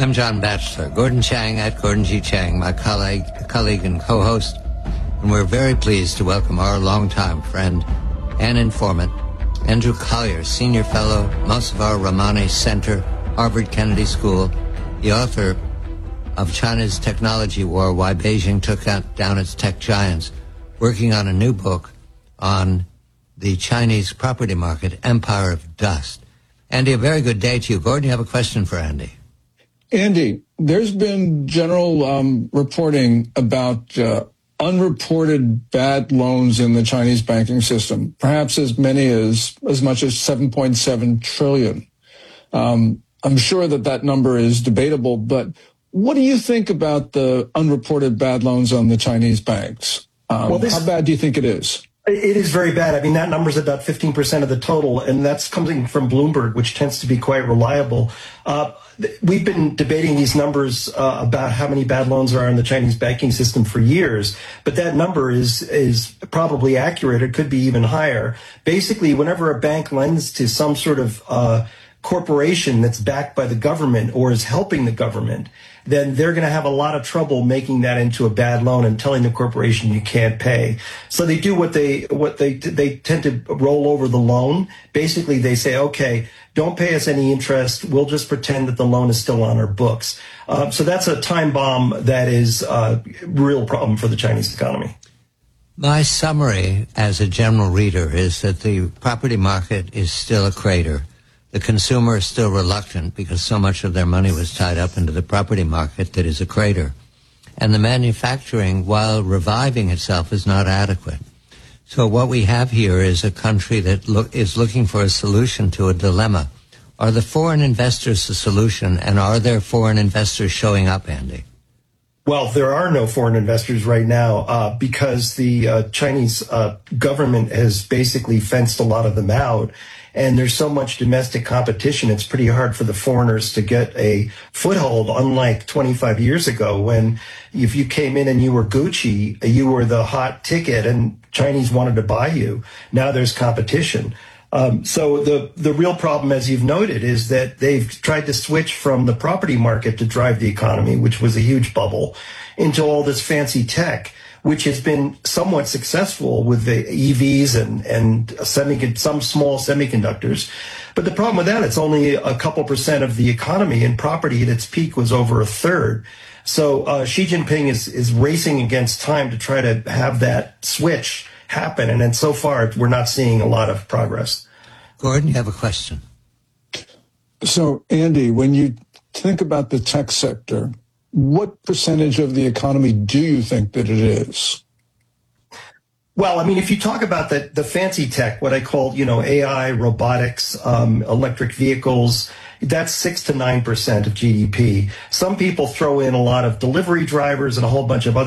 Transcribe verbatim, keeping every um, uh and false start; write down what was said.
I'm John Batchelor, Gordon Chang at Gordon G. Chang, my colleague, colleague and co-host, and we're very pleased to welcome our longtime friend and informant, Andrew Collier, Senior Fellow, Mossavar Rahmani Center, Harvard Kennedy School, the author of China's Technology War, Why Beijing Took Out, Down Its Tech Giants, working on a new book on the Chinese property market, Empire of Dust. Andy, a very good day to you. Gordon, you have a question for Andy. Andy, there's been general um, reporting about uh, unreported bad loans in the Chinese banking system, perhaps as many as as much as seven point seven trillion. Um, I'm sure that that number is debatable, but what do you think about the unreported bad loans on the Chinese banks? Um, well, this, how bad do you think it is? It is very bad. I mean, that number is about fifteen percent of the total, and that's coming from Bloomberg, which tends to be quite reliable. Uh, we've been debating these numbers uh, about how many bad loans are in the Chinese banking system for years, but that number is is probably accurate. It could be even higher. Basically, whenever a bank lends to some sort of uh, corporation that's backed by the government or is helping the government, then they're going to have a lot of trouble making that into a bad loan and telling the corporation you can't pay. So they do what they what they they tend to roll over the loan. Basically, they say, okay, don't pay us any interest. We'll just pretend that the loan is still on our books. Uh, so that's a time bomb that is a real problem for the Chinese economy. My summary as a general reader is that the property market is still a crater. The consumer is still reluctant because so much of their money was tied up into the property market that is a crater. And the manufacturing, while reviving itself, is not adequate. So what we have here is a country that look, is looking for a solution to a dilemma. Are the foreign investors the solution, and are there foreign investors showing up, Andy? Well, there are no foreign investors right now uh, because the uh, Chinese uh, government has basically fenced a lot of them out. And there's so much domestic competition, it's pretty hard for the foreigners to get a foothold, unlike twenty-five years ago when if you came in and you were Gucci, you were the hot ticket and Chinese wanted to buy you. Now there's competition. Um, so the, the real problem, as you've noted, is that they've tried to switch from the property market to drive the economy, which was a huge bubble, into all this fancy tech, which has been somewhat successful with the E Vs and, and semi, some small semiconductors. But the problem with that, it's only a couple percent of the economy, and property at its peak was over a third. So uh, Xi Jinping is, is racing against time to try to have that switch happen. And then so far, we're not seeing a lot of progress. Gordon, you have a question. So, Andy, when you think about the tech sector, what percentage of the economy do you think that it is? Well, I mean, if you talk about the, the fancy tech, what I call, you know, A I, robotics, um, electric vehicles, that's six to nine percent of G D P. Some people throw in a lot of delivery drivers and a whole bunch of other